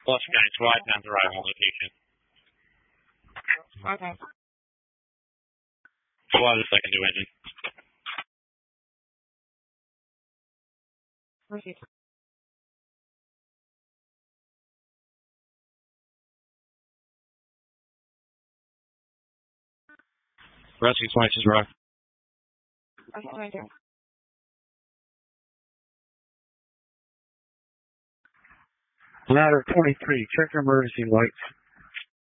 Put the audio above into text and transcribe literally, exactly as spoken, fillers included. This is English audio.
Plus County SWAT down to arrival location. Okay. SWAT is second to engine. Proceed. Rescue twenty is rough. Okay, twenty-two. Ladder twenty-three, check your emergency lights.